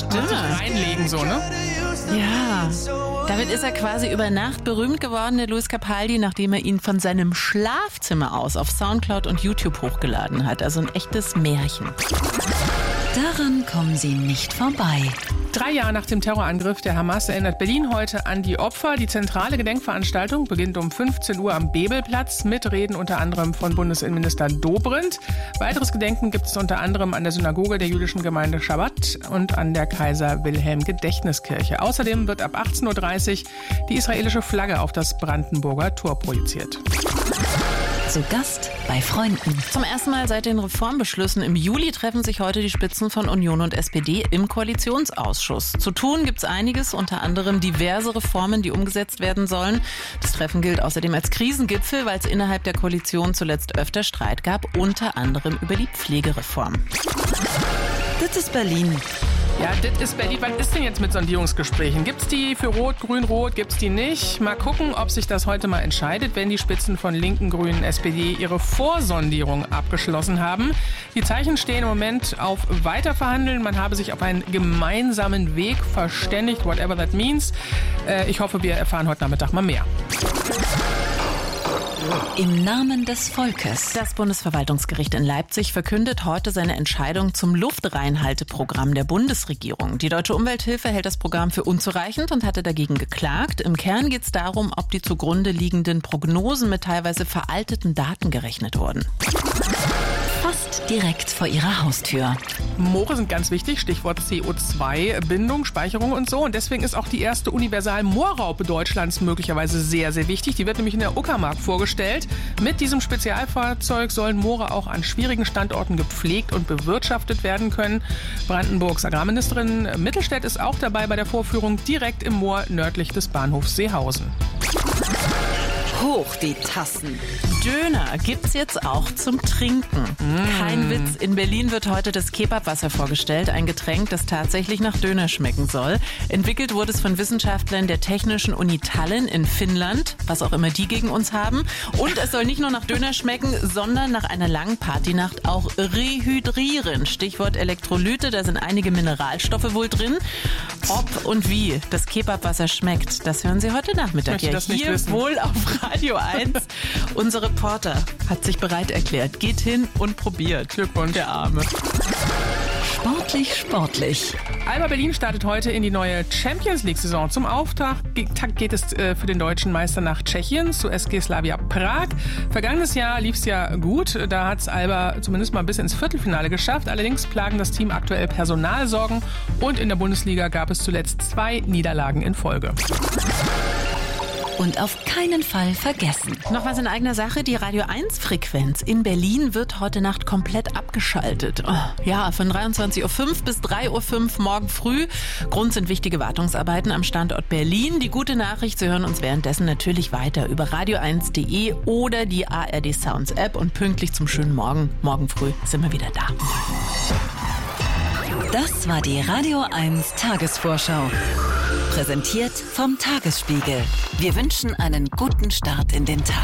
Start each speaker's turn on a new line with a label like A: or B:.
A: Stimme.
B: Reinlegen so, ne?
A: Ja, damit ist er quasi über Nacht berühmt geworden, der Lewis Capaldi, nachdem er ihn von seinem Schlafzimmer aus auf Soundcloud und YouTube hochgeladen hat. Also ein echtes Märchen.
C: Daran kommen Sie nicht vorbei.
B: 3 Jahre nach dem Terrorangriff der Hamas erinnert Berlin heute an die Opfer. Die zentrale Gedenkveranstaltung beginnt um 15 Uhr am Bebelplatz mit Reden unter anderem von Bundesinnenminister Dobrindt. Weiteres Gedenken gibt es unter anderem an der Synagoge der jüdischen Gemeinde Shabbat und an der Kaiser-Wilhelm-Gedächtniskirche. Außerdem wird ab 18.30 Uhr die israelische Flagge auf das Brandenburger Tor projiziert.
C: Zu Gast bei Freunden.
A: Zum ersten Mal seit den Reformbeschlüssen im Juli treffen sich heute die Spitzen von Union und SPD im Koalitionsausschuss. Zu tun gibt's einiges, unter anderem diverse Reformen, die umgesetzt werden sollen. Das Treffen gilt außerdem als Krisengipfel, weil es innerhalb der Koalition zuletzt öfter Streit gab, unter anderem über die Pflegereform.
C: Das ist Berlin.
B: Ja, das ist Berlin. Was ist denn jetzt mit Sondierungsgesprächen? Gibt's die für Rot, Grün, Rot? Gibt's die nicht? Mal gucken, ob sich das heute mal entscheidet, wenn die Spitzen von Linken, Grünen, SPD ihre Vorsondierung abgeschlossen haben. Die Zeichen stehen im Moment auf Weiterverhandeln. Man habe sich auf einen gemeinsamen Weg verständigt, whatever that means. Ich hoffe, wir erfahren heute Nachmittag mal mehr.
C: Im Namen des Volkes.
A: Das Bundesverwaltungsgericht in Leipzig verkündet heute seine Entscheidung zum Luftreinhalteprogramm der Bundesregierung. Die Deutsche Umwelthilfe hält das Programm für unzureichend und hatte dagegen geklagt. Im Kern geht es darum, ob die zugrunde liegenden Prognosen mit teilweise veralteten Daten gerechnet wurden.
C: Fast direkt vor Ihrer Haustür.
B: Moore sind ganz wichtig, Stichwort CO2-Bindung, Speicherung und so. Und deswegen ist auch die erste Universal-Moorraupe Deutschlands möglicherweise sehr, sehr wichtig. Die wird nämlich in der Uckermark vorgestellt. Mit diesem Spezialfahrzeug sollen Moore auch an schwierigen Standorten gepflegt und bewirtschaftet werden können. Brandenburgs Agrarministerin Mittelstädt ist auch dabei bei der Vorführung direkt im Moor nördlich des Bahnhofs Seehausen.
C: Hoch die Tassen.
A: Döner gibt's jetzt auch zum Trinken. Kein Witz, in Berlin wird heute das Kebabwasser vorgestellt, ein Getränk, das tatsächlich nach Döner schmecken soll. Entwickelt wurde es von Wissenschaftlern der Technischen Uni Tallinn in Finnland, was auch immer die gegen uns haben. Und es soll nicht nur nach Döner schmecken, sondern nach einer langen Partynacht auch rehydrieren. Stichwort Elektrolyte, da sind einige Mineralstoffe wohl drin. Ob und wie das Kebabwasser schmeckt, das hören Sie heute Nachmittag
B: das nicht
A: hier
B: wissen.
A: wohl auf Radio 1. Unser Reporter hat sich bereit erklärt. Geht hin und probiert.
B: Glückwunsch.
A: Der Arme.
C: Sportlich, sportlich.
B: Alba Berlin startet heute in die neue Champions-League-Saison. Zum Auftakt geht es für den deutschen Meister nach Tschechien, zu SG Slavia Prag. Vergangenes Jahr lief es ja gut. Da hat es Alba zumindest mal bis ins Viertelfinale geschafft. Allerdings plagen das Team aktuell Personalsorgen. Und in der Bundesliga gab es zuletzt 2 Niederlagen in Folge.
C: Und auf keinen Fall vergessen.
A: Noch was in eigener Sache. Die Radio 1-Frequenz in Berlin wird heute Nacht komplett abgeschaltet. Ja, von 23.05 Uhr bis 3.05 Uhr morgen früh. Grund sind wichtige Wartungsarbeiten am Standort Berlin. Die gute Nachricht, Sie hören uns währenddessen natürlich weiter über radio1.de oder die ARD Sounds App. Und pünktlich zum schönen Morgen früh sind wir wieder da.
C: Das war die Radio 1 Tagesvorschau. Präsentiert vom Tagesspiegel. Wir wünschen einen guten Start in den Tag.